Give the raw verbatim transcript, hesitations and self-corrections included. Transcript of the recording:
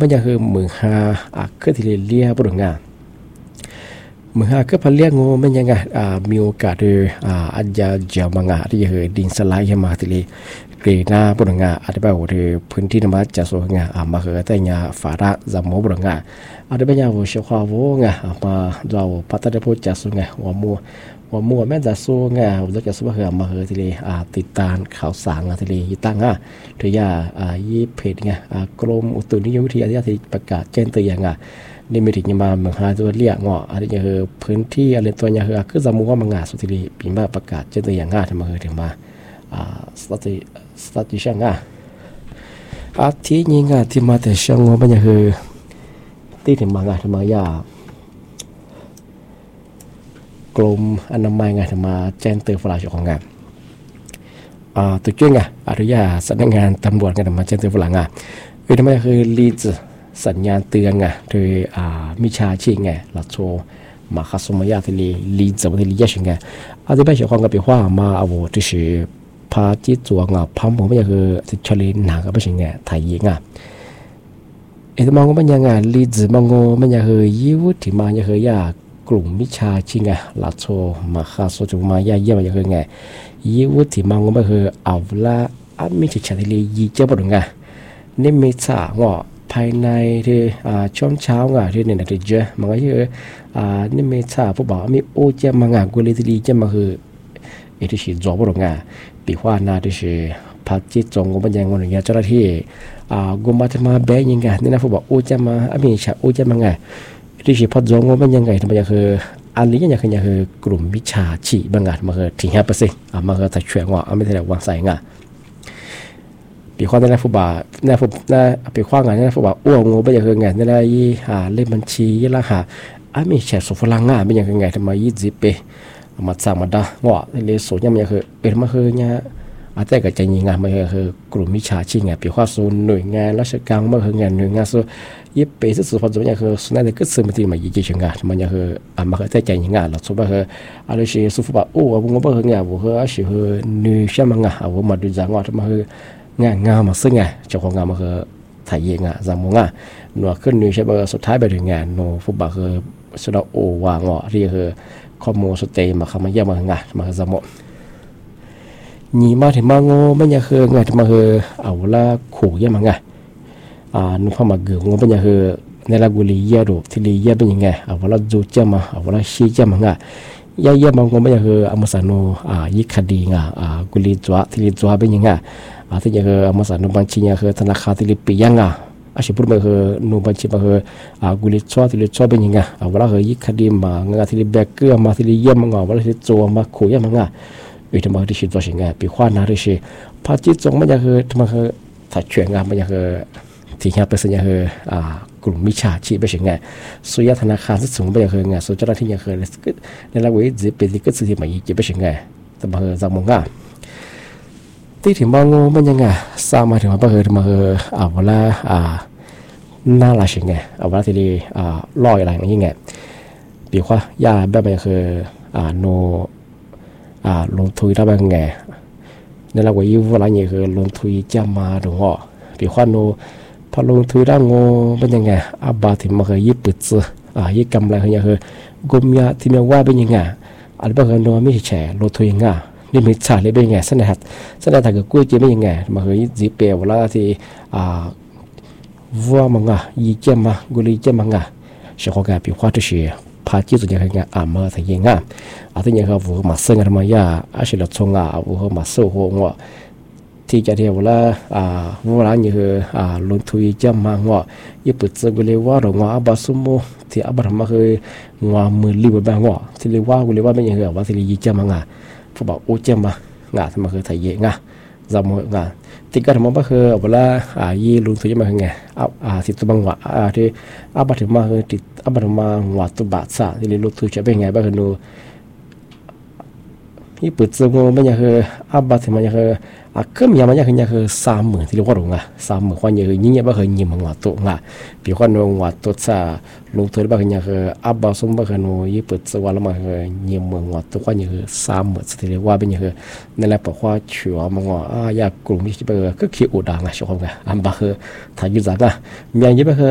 ไม่ยังคือมือหาอ่ะคือที่เลียบุรุษงามือหาคือพันเลียงูไม่ยังไงอ่ามีโอกาสคืออ่าอาจจะเจอมังงะที่คือดินสไลด์มาที่เลยเกรนาบุรุษงาอาจจะแบบว่าพื้นที่ธรรมชาติจะสวยงามอ่ามาคือแต่ยาฝาระจำโมบุรุษงาอาจจะเป็นยาวิชควาโวงามาเราพัฒนาพูดจะสวยงามว่ามัวว่ามัวแม้จะสวยงามเราจะสวยงามมาคือที่เลยอ่าติดตามข่าวสารที่เลยตั้งอ่ะถือยาอ่ายี่เพจไงอ่ากรมอุตุนิยมวิทยาที่ประกาศแจ้งเตือนไงนี่ไม่ถึงมาเมืองหาตัวเลี้ยงอ่ะอันนี้คือพื้นที่อะไรตัวเนี่ยคือคือจำมัวมังงะสุดที่เลยปีมาประกาศแจ้งเตือนง่ายถึงมาคือถึงมาอ่าสติสติช่างอ่ะอาทิตย์นี้งานที่มาแต่ช่างว่ามันคือที่ถึงมางานถึงมายากรมอนามัยงานถึงมาแจ้งเตือนฝรั่งของงานอ่าตัวช่วยไงอนุญาตสำนักงานตำรวจงานถึงมาแจ้งเตือนฝรั่งงานเออทำไมคือลีดสัญญาณเตือนไงโดยอ่ามิชาชีไงหลักโชมาคัสมาญาที่ลีดจะไม่ได้ลีดยังไงอาทิตย์ไปเช้าของกับไปว่ามาเอาที่ชื่อพาจิตจัวงาพัมผมไม่ใช่คือที่ชลีหนักก็ไม่ใช่ไงไทยยิงอ่ะเอ็ดมองก็ไม่ยังไงลีดมองก็ไม่ใช่คือยิวที่มาอย่างคือยากลุ่มมิชาชิงไงลัดโซมาคาโซจุมายาเยี่ยมอย่างคือไงยิวที่มองก็ไม่คือเอาละอันมิชาที่ลียี่เจ้าปนไงนี่มิชาว่าภายในที่อ่าช่วงเช้าไงที่เนี่ยที่เจอมันก็คืออ่านี่มิชาผู้บอกมีโอเจ้ามังไงกุลีที่ลีเจ้ามาคือเอที่ชื่อจอบปนไงปีว่านาที่ชื่อพักจิตจงก็มันยังงงอย่างเจ้าหน้าที่อ่ากุมารมาแบยังไงนี่นะผู้บอกโอเจ้ามาอามีชาโอเจ้ามังไงที่ชื่อพักจงก็มันยังไงทำไมยังคืออันนี้ยังคือยังคือกลุ่มมิจฉาชีพบางงานมาคือถึงห้าเปอร์เซ็นต์อ่ามาคือถ้าช่วยว่าอ่าไม่ได้วางสายงาปีว่านี่นะผู้บอกนี่ผู้นี่ปีว่างานนี่นะผู้บอกอ้วงก็ยังคือไงนี่นะยี่หาเล่มบัญชียี่ละหาอามีแชร์สุฟลังงาไม่ยังคือไงทำไมยี่สิบปีมาสร้างมาได้ว่าเลยส่วนยังมันคือเป็นมาคือเนี่ยอาจจะกับใจยิงงานมันคือกลุ่มมิจฉาชีพไงปีว่าส่วนหน่วยงานราชการมันคืองานหน่วยงานส่วนยี่ปีสุดสุดพอจะมันคือส่วนนั้นก็สื่อมันที่มายี่จีงานมันคืออ่ามันคือใจยิงงานแล้วส่วนมันคืออะไรสิสุฟว่าโอ้ผมก็คืองานผมคืออาชีพคือหน่วยใช่มั้งอ่ะผมมาดูจังว่ามันคืองานงานมาซึ่งไงเจ้าของงานมันคือถ่ายยิงอ่ะจำมั้งอ่ะหน่วยขึ้นหน่วยใช่ป่ะสุดท้ายไปถึงงานหน่วยฟุตบอลคือสุดโอ้วางอ่ะที่คือข้อมูลสเตย์มาคำมาเยี่ยมมาไงมาสมองนี่มาถึงมาโง่ไม่ยังคือไงถึงมาคือเอาละขู่เยี่ยมมาไงอ่านุ่งผ้ามาเกือบโง่ไม่ยังคือในละกุลีเยี่ยดูที่ลีเยี่ยเป็นยังไงเอาละจูเจ้ามาเอาละชี้เจ้ามาไงย่าเยี่ยมมาโง่ไม่ยังคืออามาสานุอ่ายิคดีไงอ่ากุลีจัวที่ลีจัวเป็นยังไงอ่าที่ยังคืออามาสานุบางทียังคือธนาคารที่ลีปียังไงอาชีพพูดมาคือนูบัญชีมาคืออ่ากุลิชัวที่ลิชัวเป็นยังไงอ่าเวลาคือยิคดีมางานที่ลิแบกเกอร์มาที่ลิเยี่ยมมางเวลาที่จัวมาขู่ยังมางวิธีมาที่ชิดตัวสิงห์ปีขวานาที่ชิพาจิตจงมันยังคือมันคือถ้าช่วยงานมันยังคือที่เฮียเป็นสัญญาคืออ่ากลุ่มมิจฉาชีพเป็นสิงห์สุยธนาคารที่สูงเป็นยังคืองานสุจริตที่ยังคือในระหว่างที่เป็นที่ก็สิ่งที่มันยิ่งเป็นสิงห์แต่มาคือจำมองอ่ะที่ถึงมองมันยังไงสร้างมาถึงมาคือมาคืออ่าเวลาอ่าน่ารักสิงห์เอาเวลาที่อ่าลอยอะไรอย่างเงี้ยปีขวายาแบบมันคืออ่าโนอ่าลงทุนได้บ้างไงในระหว่างยี่ห้ออะไรเนี่ยคือลงทุนจะมาถึงว่าปีขวาโนพอลงทุนได้งงเป็นยังไงอาบาที่มาคือยี่ปุ่นซื้ออ่ายี่กำไรคือยังคือกลุ่มยาที่มีว่าเป็นยังไงอะไรบ้างโนไม่ใช่แฉลงทุนยังไงนี่มีฉากเลยเป็นยังไงสนับสนับถ้าเกิดกู้จะเป็นยังไงมาคือยี่เปียวเวลาที่อ่าวัวมังอ่ะยี่เจ้ามากุลีเจ้ามังอ่ะเชื่อเขาแก่ปีขวาที่เชื่อพาจิตตัวยังไงอ่ามาถ้ายังไงอาทิตย์ยังเขาวัวมาซึ่งอะไรมายาอาชีพเราชงอ่ะวัวมาสู้หัวที่จะเรียกว่าอ่าวัวร้านนี่คืออ่าลงทุนจะมาหัวยี่ปุ่นจะกุลีว่าหรือว่าอับบาสุโมที่อับบาทมาคือหัวมือรีบแบบหัวที่เรียกว่ากุลีว่าเป็นยังไงว่าที่เรียกยี่เจ้ามังอ่ะพวกบอกโอ้เจ้ามาง่ะทำไมคือถ้ายังไงจำง่ะที่การทำมาคือเวลาอ่ายี่ลงทุนจะมาคือไงอ่าอ่าที่ตัวบางหัวอ่าที่อับบาทมาคือที่อับบาทมาหัวตัวบาทซะที่ลงทุนจะเป็นไงบ้างคือดูยี่ปุ่นจะงงไม่ยังคืออับบาทมายังคืออ่ะก็มีมันยังคือยังคือสามหมื่นที่เรียกว่าหลงอ่ะสามหมื่นคนยังคือยิ่งยังบ้างคือยิ่งมันหัวตัวอ่ะปีคนนึงหัวตัวซะลงทุนบ้างคือยังคืออับบาทสมบ้างคือนูยี่ปุ่นจะว่าแล้วมันคือยิ่งมันหัวตัวคนยังคือสามหมื่นที่เรียกว่าเป็นยังคือนั่นแหละบอกว่าชัวมันว่าอ่ะอยากกลุ่มที่จะเป็นก็คิดอุดดังอ่ะชอบไงอันบ้างคือถ้ายุ่งจังอ่ะมีอย่างยี่บ้างคือ